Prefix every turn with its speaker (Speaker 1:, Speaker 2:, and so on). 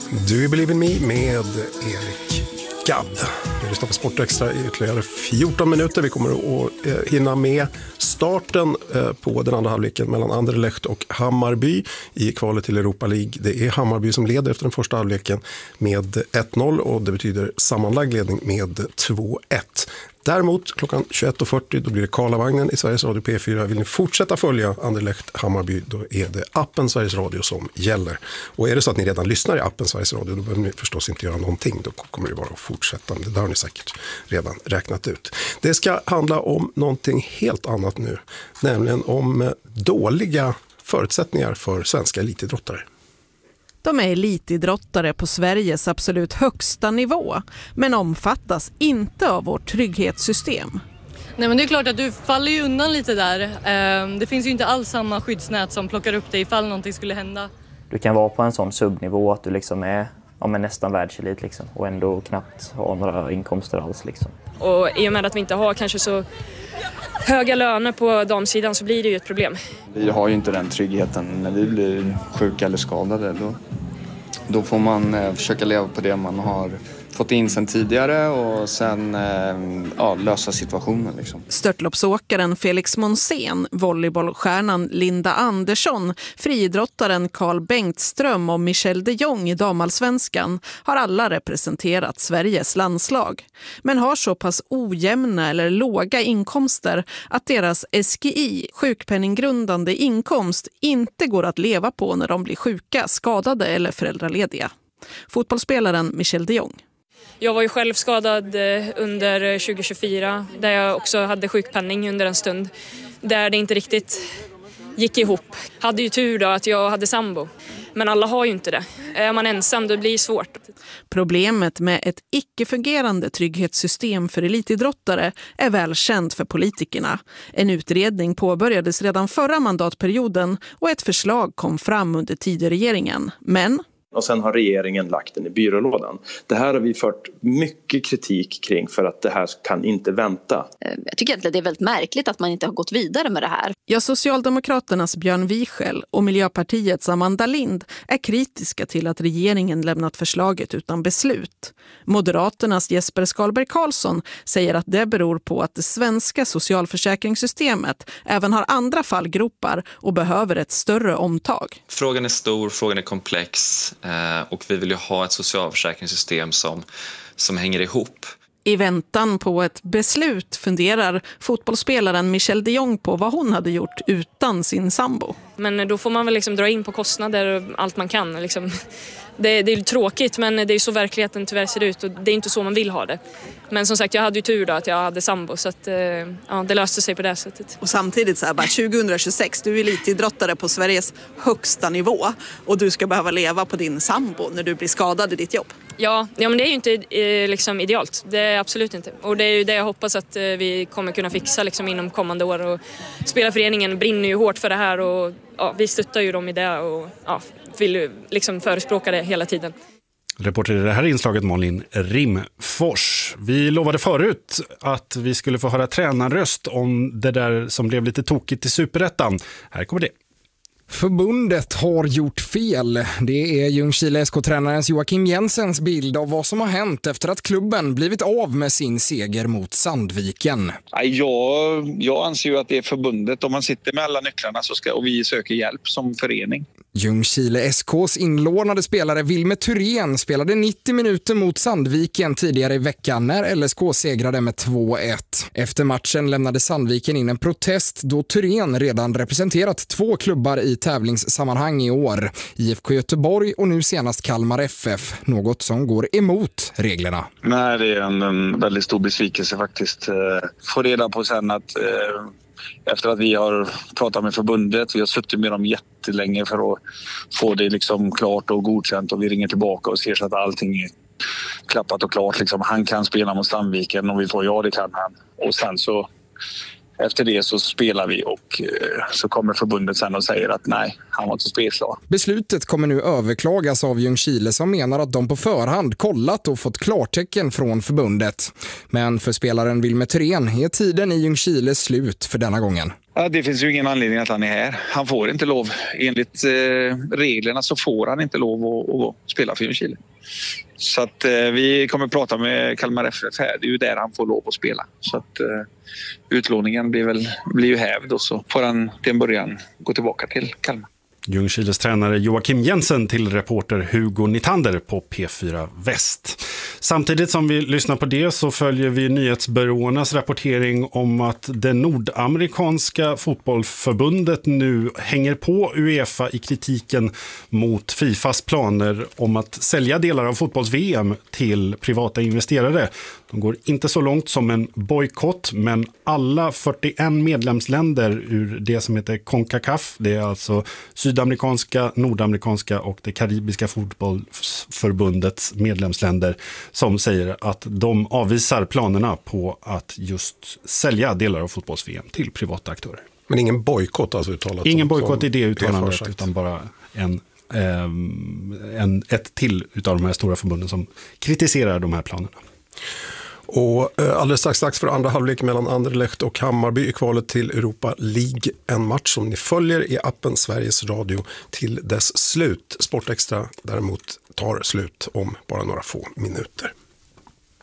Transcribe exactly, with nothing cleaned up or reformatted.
Speaker 1: Do You Believe In Me med Erik Gadd. Vi lyssnar på Sportextra i ytterligare fjorton minuter. Vi kommer att hinna med starten på den andra halvleken mellan Anderlecht och Hammarby i kvalet till Europa League. Det är Hammarby som leder efter den första halvleken med ett noll och det betyder sammanlagd ledning med två ett. Däremot klockan tjugoett och fyrtio då blir det Karlavagnen i Sveriges Radio P fyra. Vill ni fortsätta följa Anderlecht Hammarby då är det appen Sveriges Radio som gäller. Och är det så att ni redan lyssnar i appen Sveriges Radio då behöver ni förstås inte göra någonting. Då kommer det bara att fortsätta. Det där har ni säkert redan räknat ut. Det ska handla om någonting helt annat nu. Nämligen om dåliga förutsättningar för svenska elitidrottare.
Speaker 2: De är elitidrottare på Sveriges absolut högsta nivå, men omfattas inte av vårt trygghetssystem.
Speaker 3: Nej, men det är klart att du faller ju undan lite där. Det finns ju inte alls samma skyddsnät som plockar upp dig ifall någonting skulle hända.
Speaker 4: Du kan vara på en sån subnivå att du liksom är, ja, men nästan världselit liksom, och ändå knappt ha några inkomster alls. Liksom.
Speaker 5: Och i och med att vi inte har kanske så höga löner på damsidan så blir det ju ett problem.
Speaker 6: Vi har ju inte den tryggheten när vi blir sjuka eller skadade. Då, då får man eh, försöka leva på det man har fått in sen tidigare och sen eh, ja, lösa situationen. Liksom.
Speaker 2: Störtloppsåkaren Felix Monsen, volleybollstjärnan Linda Andersson, friidrottaren Carl Bengtström och Michelle de Jong i damallsvenskan har alla representerat Sveriges landslag. Men har så pass ojämna eller låga inkomster att deras S G I, sjukpenninggrundande inkomst, inte går att leva på när de blir sjuka, skadade eller föräldralediga. Fotbollsspelaren Michelle de Jong.
Speaker 5: Jag var ju själv skadad under tjugo tjugofyra där jag också hade sjukpenning under en stund. Där det inte riktigt gick ihop. Hade ju tur då att jag hade sambo. Men alla har ju inte det. Är man ensam då blir det svårt.
Speaker 2: Problemet med ett icke-fungerande trygghetssystem för elitidrottare är välkänt för politikerna. En utredning påbörjades redan förra mandatperioden och ett förslag kom fram under tidigregeringen. Men...
Speaker 7: Och sen har regeringen lagt den i byrålådan. Det här har vi fört mycket kritik kring för att det här kan inte vänta.
Speaker 8: Jag tycker att det är väldigt märkligt att man inte har gått vidare med det här.
Speaker 2: Ja, Socialdemokraternas Björn Wiechel och Miljöpartiets Amanda Lind är kritiska till att regeringen lämnat förslaget utan beslut. Moderaternas Jesper Skalberg Karlsson säger att det beror på att det svenska socialförsäkringssystemet även har andra fallgropar och behöver ett större omtag.
Speaker 9: Frågan är stor, frågan är komplex. Och vi vill ju ha ett socialförsäkringssystem som, som hänger ihop.
Speaker 2: I väntan på ett beslut funderar fotbollsspelaren Michelle de Jong på vad hon hade gjort utan sin sambo.
Speaker 5: Men då får man väl liksom dra in på kostnader och allt man kan. Liksom. Det, det är tråkigt men det är så verkligheten tyvärr ser ut och det är inte så man vill ha det. Men som sagt, jag hade ju tur då att jag hade sambo så att, ja, det löste sig på det sättet.
Speaker 2: Och samtidigt så här, bara tjugohundratjugosex, du är elitidrottare på Sveriges högsta nivå och du ska behöva leva på din sambo när du blir skadad i ditt jobb.
Speaker 5: Ja, ja men det är ju inte eh, liksom idealt, det är absolut inte. Och det är ju det jag hoppas att eh, vi kommer kunna fixa liksom, inom kommande år. Och spelarföreningen brinner ju hårt för det här och ja, vi stöttar ju dem i det och ja, vill ju liksom förespråka det hela tiden.
Speaker 10: Reporter i det här inslaget Malin Rimfors. Vi lovade förut att vi skulle få höra tränarröst om det där som blev lite tokigt i Superettan. Här kommer det.
Speaker 11: Förbundet har gjort fel. Det är Ljungskile S K-tränarens Joakim Jensens bild av vad som har hänt efter att klubben blivit av med sin seger mot Sandviken.
Speaker 12: Jag, jag anser ju att det är förbundet. Om man sitter med alla nycklarna så ska, och vi söker hjälp som förening.
Speaker 11: Ljungskile S K:s inlånade spelare Wilmer Thurén spelade nittio minuter mot Sandviken tidigare i veckan när L S K segrade med två ett. Efter matchen lämnade Sandviken in en protest då Thurén redan representerat två klubbar i tävlingssammanhang i år. I F K Göteborg och nu senast Kalmar F F. Något som går emot reglerna.
Speaker 12: Nej, det är en, en väldigt stor besvikelse faktiskt. Få reda på sen att eh, efter att vi har pratat med förbundet, vi har suttit med dem jättelänge för att få det liksom klart och godkänt och vi ringer tillbaka och ser så att allting är klappat och klart. Liksom, han kan spela mot Sandviken och vi får ja, det kan han. Och sen så efter det så spelar vi och så kommer förbundet sen och säger att nej, han var inte spelklar.
Speaker 11: Beslutet kommer nu överklagas av Ljungskile som menar att de på förhand kollat och fått klartecken från förbundet. Men för spelaren Wilmer Thurén är tiden i Ljungskile slut för denna gången.
Speaker 12: Ja, det finns ju ingen anledning att han är här. Han får inte lov. Enligt eh, reglerna så får han inte lov att, att gå och spela för Ljungskile. Så att eh, vi kommer att prata med Kalmar F F här. Det är ju där han får lov att spela. Så att eh, utlåningen blir, väl, blir ju hävd och så får han till en början gå tillbaka till Kalmar.
Speaker 10: Ljungskiles tränare Joakim Jensen till reporter Hugo Nitander på P fyra Väst. Samtidigt som vi lyssnar på det så följer vi nyhetsbyråernas rapportering om att det nordamerikanska fotbollförbundet nu hänger på UEFA i kritiken mot Fifas planer om att sälja delar av fotbolls-V M till privata investerare. De går inte så långt som en bojkott, men alla fyrtioen medlemsländer ur det som heter CONCACAF, det är alltså sydamerikanska, nordamerikanska och det karibiska fotbollsförbundets medlemsländer, som säger att de avvisar planerna på att just sälja delar av fotbolls-V M till privata aktörer.
Speaker 1: Men ingen bojkott alltså uttalat?
Speaker 10: Ingen bojkott i det uttalandet, utan bara en, eh, en, ett till utav de här stora förbunden som kritiserar de här planerna.
Speaker 1: Och alldeles strax dags för andra halvlek mellan Anderlecht och Hammarby i kvalet till Europa League. En match som ni följer i appen Sveriges Radio till dess slut. Sportextra däremot tar slut om bara några få minuter.